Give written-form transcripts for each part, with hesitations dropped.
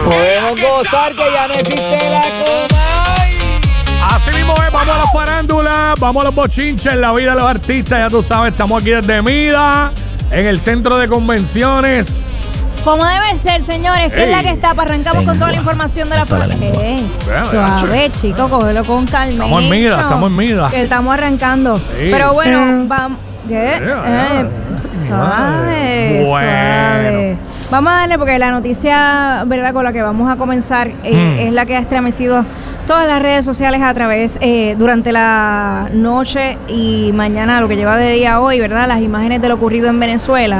Podemos gozar que ya no existe la Comay. Así mismo es, vamos a la farándula, vamos a los bochinches, la vida de los artistas, ya tú sabes, estamos aquí desde Mida, en el centro de convenciones. Como debe ser, señores, que es la que está. Arrancamos con toda la información de la farándula. Suave, chico, cógelo con calma. Estamos en Mida. Que estamos arrancando. Sí. Pero bueno, vamos. ¿Qué? Suave. Vamos a darle porque la noticia, ¿verdad?, con la que vamos a comenzar es la que ha estremecido todas las redes sociales a través, durante la noche y mañana, lo que lleva de día hoy, ¿verdad?, las imágenes de lo ocurrido en Venezuela.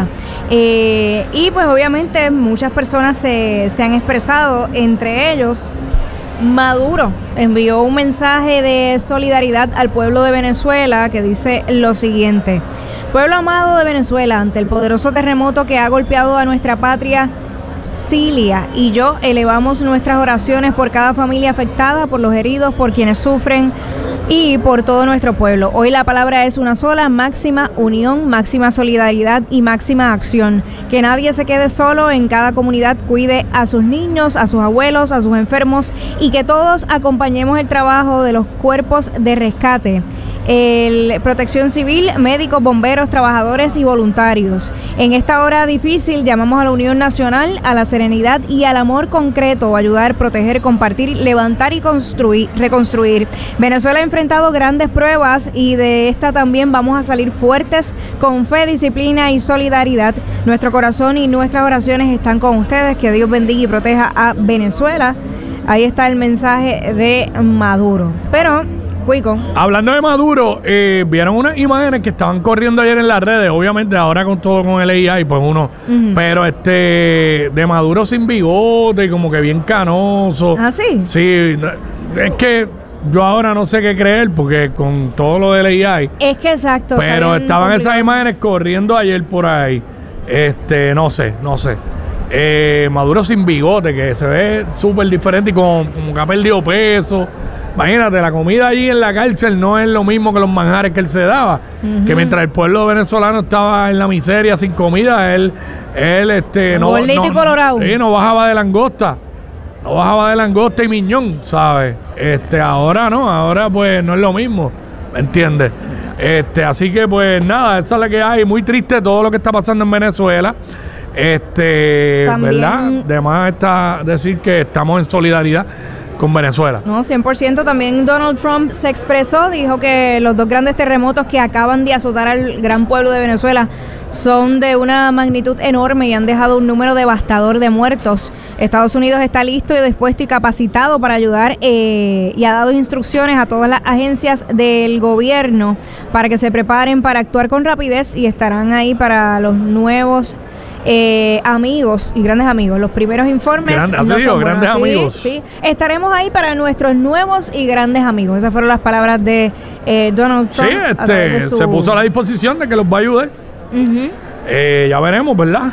Y pues obviamente muchas personas se han expresado, entre ellos Maduro envió un mensaje de solidaridad al pueblo de Venezuela que dice lo siguiente: pueblo amado de Venezuela, ante el poderoso terremoto que ha golpeado a nuestra patria, Cilia y yo elevamos nuestras oraciones por cada familia afectada, por los heridos, por quienes sufren y por todo nuestro pueblo. Hoy la palabra es una sola: máxima unión, máxima solidaridad y máxima acción. Que nadie se quede solo, en cada comunidad cuide a sus niños, a sus abuelos, a sus enfermos, y que todos acompañemos el trabajo de los cuerpos de rescate, protección civil, médicos, bomberos, trabajadores y voluntarios. En esta hora difícil llamamos a la unión nacional, a la serenidad y al amor concreto, ayudar, proteger, compartir, levantar y reconstruir. Venezuela ha enfrentado grandes pruebas y de esta también vamos a salir fuertes, con fe, disciplina y solidaridad. Nuestro corazón y nuestras oraciones están con ustedes. Que Dios bendiga y proteja a Venezuela. Ahí está el mensaje de Maduro. Pero Cuico, hablando de Maduro, vieron unas imágenes que estaban corriendo ayer en las redes, obviamente ahora con todo con el AI, pues uno, pero de Maduro sin bigote y como que bien canoso. ¿Ah, sí? Sí, es que yo ahora no sé qué creer porque con todo lo del AI. Es que exacto. Pero estaban esas imágenes corriendo ayer por ahí. No sé. Maduro sin bigote, que se ve súper diferente y como que ha perdido peso. Imagínate, la comida allí en la cárcel no es lo mismo que los manjares que él se daba. Que mientras el pueblo venezolano estaba en la miseria sin comida, él no bajaba de langosta. No bajaba de langosta y miñón, ¿sabes? Ahora no, ahora pues no es lo mismo, ¿me entiendes? Así que pues nada, esa es la que hay. Muy triste todo lo que está pasando en Venezuela. ¿Verdad? Además está decir que estamos en solidaridad con Venezuela. No, 100%. También Donald Trump se expresó, dijo que los dos grandes terremotos que acaban de azotar al gran pueblo de Venezuela son de una magnitud enorme y han dejado un número devastador de muertos. Estados Unidos está listo y dispuesto y capacitado para ayudar, y ha dado instrucciones a todas las agencias del gobierno para que se preparen para actuar con rapidez, y estarán ahí para los nuevos amigos y grandes amigos. Los primeros informes grandes amigos. Sí, estaremos ahí para nuestros nuevos y grandes amigos. Esas fueron las palabras de Donald Trump. Sí, se puso a la disposición de que los va a ayudar. Ya veremos, ¿verdad?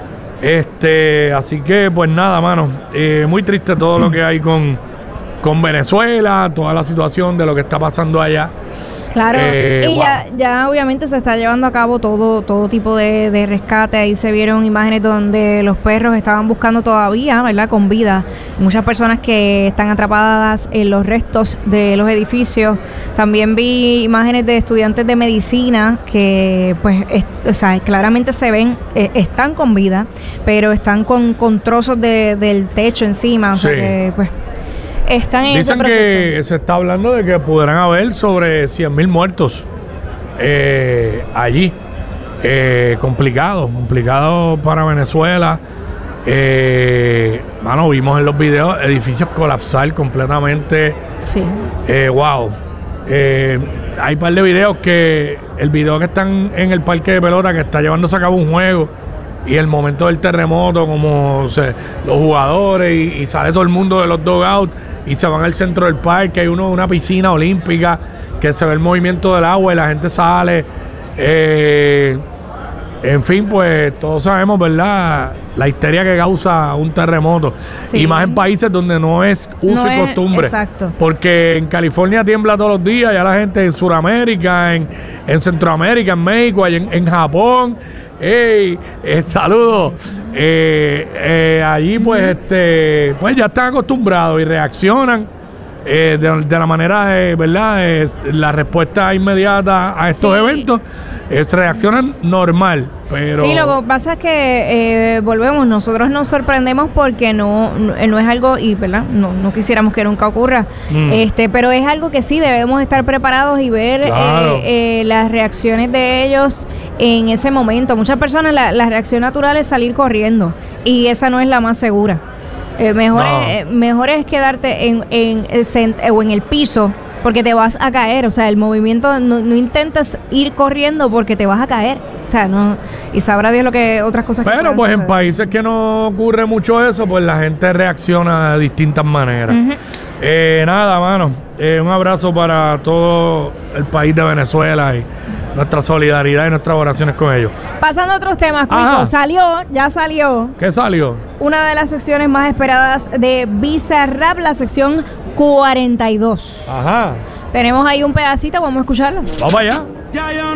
Así que pues nada, mano, muy triste todo lo que hay con Venezuela, toda la situación de lo que está pasando allá. Claro, y ya obviamente se está llevando a cabo todo tipo de rescate. Ahí se vieron imágenes donde los perros estaban buscando todavía, ¿verdad?, con vida. Muchas personas que están atrapadas en los restos de los edificios. También vi imágenes de estudiantes de medicina que pues claramente se ven, están con vida, pero están con trozos del techo encima. O sea que pues están en ese proceso. Dicen que se está hablando de que podrán haber sobre 100,000 muertos allí. Complicado para Venezuela. Vimos en los videos edificios colapsar completamente. Sí. Wow. Hay un par de videos el video que están en el parque de pelota que está llevándose a cabo un juego, y el momento del terremoto, como los jugadores y sale todo el mundo de los dugouts y se van al centro del parque. Hay una piscina olímpica que se ve el movimiento del agua y la gente sale. En fin, pues todos sabemos, ¿verdad? La histeria que causa un terremoto. Sí. Y más en países donde no es uso y costumbre. Exacto. Porque en California tiembla todos los días, ya la gente en Sudamérica, en Centroamérica, en México, en Japón. ¡Ey! Saludos. Allí, pues, pues ya están acostumbrados y reaccionan de la manera, ¿verdad? La respuesta inmediata a estos eventos reaccionan normal, pero... Sí, lo que pasa es que, volvemos, nosotros nos sorprendemos porque no es algo, y ¿verdad? No quisiéramos que nunca ocurra, pero es algo que sí debemos estar preparados y ver claro. Las reacciones de ellos en ese momento. Muchas personas, la reacción natural es salir corriendo, y esa no es la más segura. Mejor es quedarte en el piso, porque te vas a caer. O sea, el movimiento, no intentes ir corriendo porque te vas a caer. O sea, no, y sabrá Dios lo que otras cosas que Pero pues suceder. en países que no ocurre mucho eso, pues la gente reacciona de distintas maneras. Nada, mano, un abrazo para todo el país de Venezuela y nuestra solidaridad y nuestras oraciones con ellos. Pasando a otros temas, Ajá. Cuico, ya salió ¿Qué salió? una de las secciones más esperadas de Bizarrap, la sección 42. Ajá. Tenemos ahí un pedacito, vamos a escucharlo. Vamos allá. Ya yo